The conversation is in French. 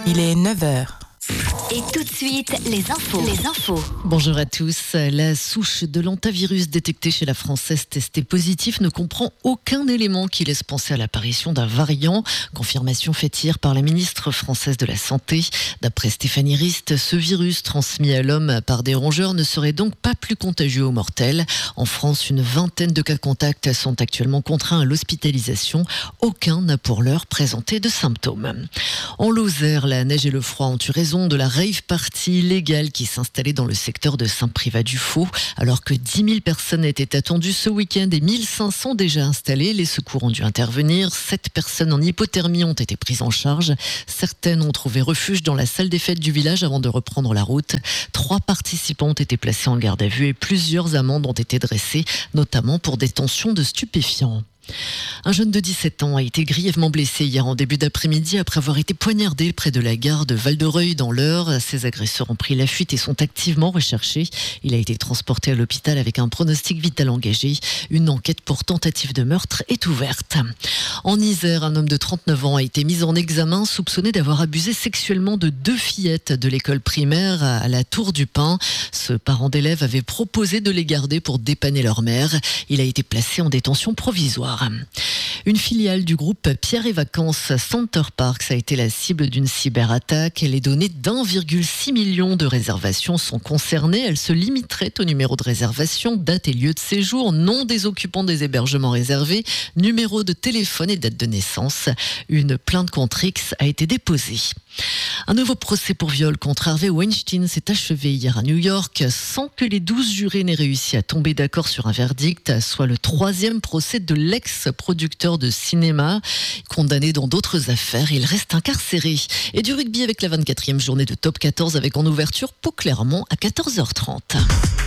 Il est 9 heures. Et tout de suite, les infos. Bonjour à tous. La souche de l'hantavirus détectée chez la Française testée positive ne comprend aucun élément qui laisse penser à l'apparition d'un variant. Confirmation faite hier par la ministre française de la Santé. D'après Stéphanie Rist, ce virus transmis à l'homme par des rongeurs ne serait donc pas plus contagieux ou mortel. En France, une vingtaine de cas contacts sont actuellement contraints à l'hospitalisation. Aucun n'a pour l'heure présenté de symptômes. En Lozère, la neige et le froid ont eu raison de la rave party illégale qui s'installait dans le secteur de Saint-Privat-du-Faux. Alors que 10 000 personnes étaient attendues ce week-end et 1 500 déjà installées, les secours ont dû intervenir. 7 personnes en hypothermie ont été prises en charge. Certaines ont trouvé refuge dans la salle des fêtes du village avant de reprendre la route. 3 participants ont été placés en garde à vue et plusieurs amendes ont été dressées, notamment pour détention de stupéfiants. Un jeune de 17 ans a été grièvement blessé hier en début d'après-midi après avoir été poignardé près de la gare de Val-de-Reuil dans l'Eure. Ses agresseurs ont pris la fuite et sont activement recherchés. Il a été transporté à l'hôpital avec un pronostic vital engagé. Une enquête pour tentative de meurtre est ouverte. En Isère, un homme de 39 ans a été mis en examen soupçonné d'avoir abusé sexuellement de 2 fillettes de l'école primaire à la Tour du Pin. Ce parent d'élèves avait proposé de les garder pour dépanner leur mère. Il a été placé en détention provisoire. Une filiale du groupe Pierre et Vacances Center Parks a été la cible d'une cyberattaque. Les données d'1,6 million de réservations sont concernées. Elles se limiteraient au numéro de réservation, date et lieu de séjour, nom des occupants des hébergements réservés, numéro de téléphone et date de naissance. Une plainte contre X a été déposée. Un nouveau procès pour viol contre Harvey Weinstein s'est achevé hier à New York sans que les 12 jurés n'aient réussi à tomber d'accord sur un verdict, soit le 3e procès de l'ex-producteur de cinéma. Condamné dans d'autres affaires, il reste incarcéré. Et du rugby avec la 24e journée de Top 14 avec en ouverture Pau Clermont à 14h30.